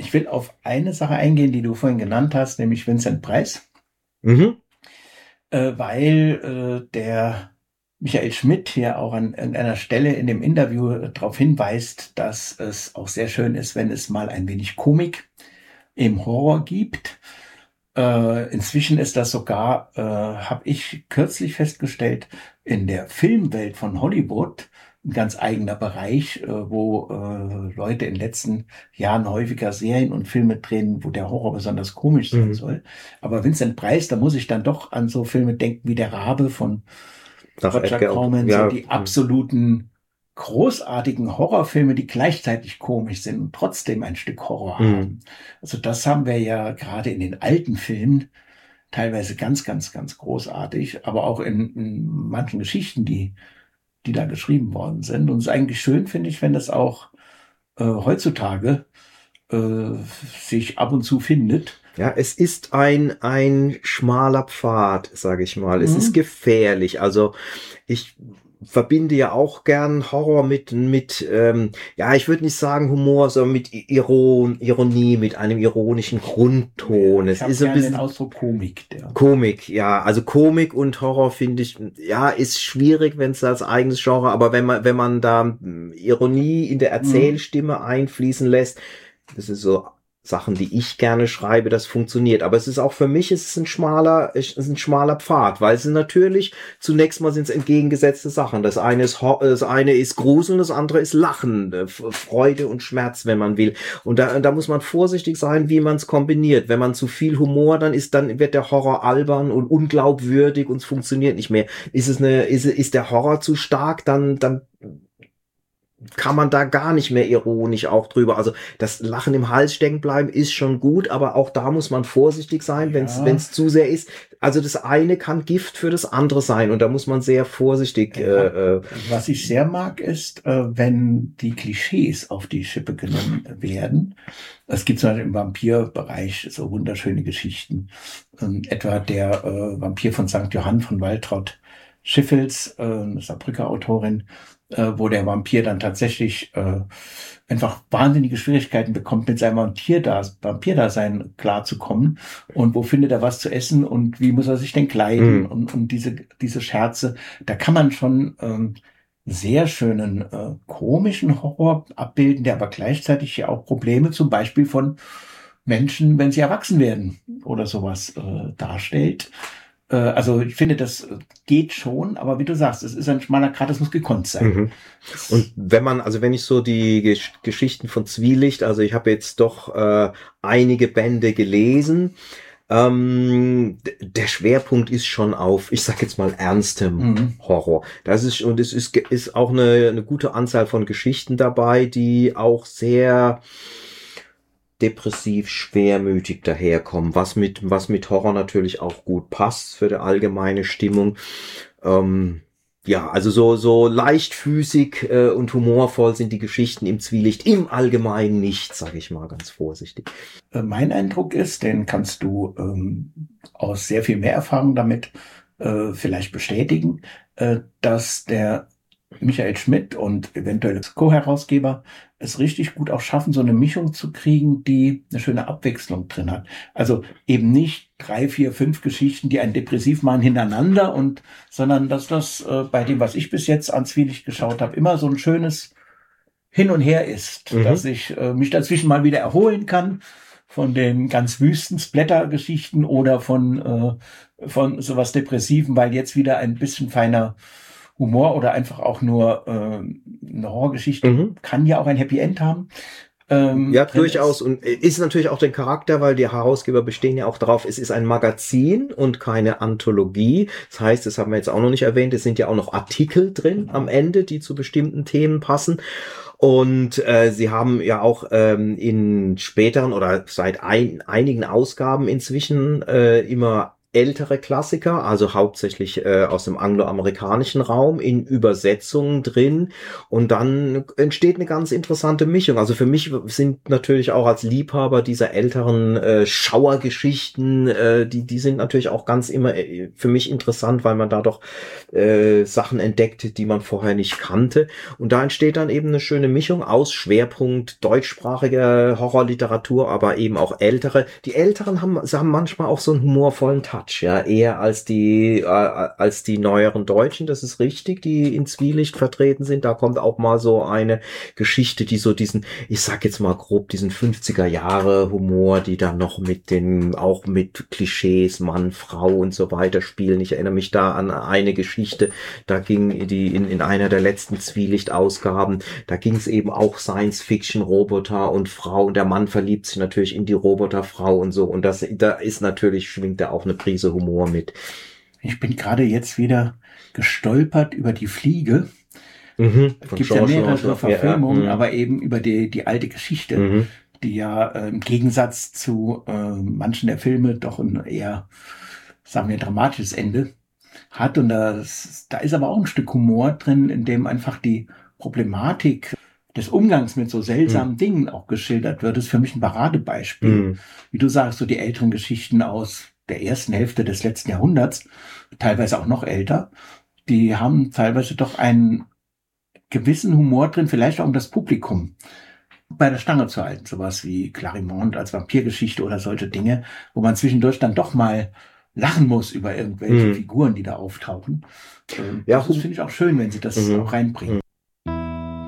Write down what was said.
Ich will auf eine Sache eingehen, die du vorhin genannt hast, nämlich Vincent Price, Mhm. weil der Michael Schmidt hier auch an irgendeiner Stelle in dem Interview darauf hinweist, dass es auch sehr schön ist, wenn es mal ein wenig Komik im Horror gibt. Inzwischen ist das sogar, habe ich kürzlich festgestellt, in der Filmwelt von Hollywood ein ganz eigener Bereich, wo Leute in den letzten Jahren häufiger Serien und Filme drehen, wo der Horror besonders komisch sein Mhm. soll. Aber Vincent Price, da muss ich dann doch an so Filme denken wie Der Rabe von Nach Roger Edgar, Corman, so ja. die absoluten großartigen Horrorfilme, die gleichzeitig komisch sind und trotzdem ein Stück Horror Mhm. haben. Also das haben wir ja gerade in den alten Filmen teilweise ganz, ganz, ganz großartig, aber auch in manchen Geschichten, die da geschrieben worden sind. Und es ist eigentlich schön, finde ich, wenn das auch heutzutage sich ab und zu findet. Ja, es ist ein schmaler Pfad, sage ich mal. Es ist Mhm. gefährlich. Also ich verbinde ja auch gern Horror mit ja, ich würde nicht sagen Humor, sondern mit Ironie, mit einem ironischen Grundton. Ich Es habe ist ein gern den bisschen Ausdruck Komik, der. Komik, ja. Also Komik und Horror finde ich, ja, ist schwierig, wenn es als eigenes Genre, aber wenn man da Ironie in der Mhm. Erzählstimme einfließen lässt, das ist so Sachen, die ich gerne schreibe, das funktioniert. Aber es ist auch für mich, es ist ein schmaler Pfad, weil es sind natürlich, zunächst mal sind es entgegengesetzte Sachen. Das eine ist Gruseln, das andere ist Lachen, Freude und Schmerz, wenn man will. Und da muss man vorsichtig sein, wie man es kombiniert. Wenn man zu viel Humor, dann wird der Horror albern und unglaubwürdig und es funktioniert nicht mehr. Ist der Horror zu stark, dann kann man da gar nicht mehr ironisch auch drüber. Also das Lachen im Hals stecken bleiben ist schon gut, aber auch da muss man vorsichtig sein, wenn Ja, es zu sehr ist. Also das eine kann Gift für das andere sein und da muss man sehr vorsichtig. ja. Was ich sehr mag, ist, wenn die Klischees auf die Schippe genommen werden. Es gibt zum Beispiel im Vampirbereich so wunderschöne Geschichten. Etwa der Vampir von St. Johann von Waltraud Schiffels, eine Saarbrücker Autorin, wo der Vampir dann tatsächlich einfach wahnsinnige Schwierigkeiten bekommt, mit seinem Vampirdasein klarzukommen. Und wo findet er was zu essen und wie muss er sich denn kleiden? Mh, Und diese Scherze, da kann man schon sehr schönen komischen Horror abbilden, der aber gleichzeitig ja auch Probleme zum Beispiel von Menschen, wenn sie erwachsen werden oder sowas darstellt. Also ich finde, das geht schon, aber wie du sagst, es ist ein schmaler Grat, das muss gekonnt sein. mhm. Und Das, wenn ich so die Geschichten von Zwielicht, also ich habe jetzt doch einige Bände gelesen. Der Schwerpunkt ist schon auf, ich sag jetzt mal, ernstem mhm. Horror. Und ist auch eine gute Anzahl von Geschichten dabei, die auch sehr depressiv, schwermütig daherkommen, was mit Horror natürlich auch gut passt für die allgemeine Stimmung. Ähm, ja, also so leichtfüßig und humorvoll sind die Geschichten im Zwielicht im Allgemeinen nicht, sage ich mal ganz vorsichtig. Mein Eindruck ist, den kannst du aus sehr viel mehr Erfahrung damit vielleicht bestätigen, dass der Michael Schmidt und eventuell das Co-Herausgeber es richtig gut auch schaffen, so eine Mischung zu kriegen, die eine schöne Abwechslung drin hat. Also eben nicht 3, 4, 5 Geschichten, die einen depressiv machen hintereinander sondern dass das bei dem, was ich bis jetzt an Zwielicht geschaut habe, immer so ein schönes Hin und Her ist, dass Mhm. ich mich dazwischen mal wieder erholen kann von den ganz wüsten Splatter-Geschichten oder von sowas Depressiven, weil jetzt wieder ein bisschen feiner Humor oder einfach auch nur eine Horrorgeschichte Mhm. kann ja auch ein Happy End haben, Ja, drin durchaus. ist. Und ist natürlich auch der Charakter, weil die Herausgeber bestehen ja auch darauf, es ist ein Magazin und keine Anthologie. Das heißt, das haben wir jetzt auch noch nicht erwähnt, es sind ja auch noch Artikel drin am Genau. Ende, die zu bestimmten Themen passen. Und sie haben ja auch in späteren oder seit einigen Ausgaben inzwischen immer ältere Klassiker, also hauptsächlich aus dem angloamerikanischen Raum, in Übersetzungen drin, und dann entsteht eine ganz interessante Mischung. Also für mich sind natürlich auch als Liebhaber dieser älteren Schauergeschichten, die sind natürlich auch ganz immer für mich interessant, weil man da doch Sachen entdeckt, die man vorher nicht kannte. Und da entsteht dann eben eine schöne Mischung aus Schwerpunkt deutschsprachige Horrorliteratur, aber eben auch ältere. Die Älteren haben manchmal auch so einen humorvollen Touch, ja, eher als die neueren Deutschen, das ist richtig, die in Zwielicht vertreten sind. Da kommt auch mal so eine Geschichte, die so diesen, ich sag jetzt mal grob, diesen 50er Jahre Humor, die dann noch auch mit Klischees, Mann, Frau und so weiter spielen. Ich erinnere mich da an eine Geschichte, da ging die in einer der letzten Zwielicht-Ausgaben, da ging es eben auch Science-Fiction, Roboter und Frau, und der Mann verliebt sich natürlich in die Roboterfrau und so, und da ist natürlich, schwingt da auch eine Prise Humor mit. Ich bin gerade jetzt wieder gestolpert über die Fliege. Es gibt ja mehrere Verfilmungen, aber eben über die alte Geschichte, die ja im Gegensatz zu manchen der Filme doch ein eher, sagen wir, dramatisches Ende hat. Und da ist aber auch ein Stück Humor drin, in dem einfach die Problematik des Umgangs mit so seltsamen Dingen auch geschildert wird. Das ist für mich ein Paradebeispiel. Wie du sagst, so die älteren Geschichten aus der ersten Hälfte des letzten Jahrhunderts, teilweise auch noch älter, die haben teilweise doch einen gewissen Humor drin, vielleicht auch um das Publikum bei der Stange zu halten. Sowas wie Clarimont als Vampirgeschichte oder solche Dinge, wo man zwischendurch dann doch mal lachen muss über irgendwelche Figuren, die da auftauchen. Das finde ich auch schön, wenn sie das auch reinbringen.